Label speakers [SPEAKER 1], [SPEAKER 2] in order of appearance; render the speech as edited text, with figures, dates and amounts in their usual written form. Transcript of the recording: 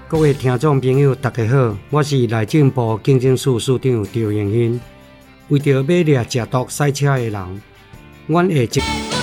[SPEAKER 1] 各位听众朋友，大家好，我是内政部警政署署长赵永兴。为着要掠食毒赛车的人，阮会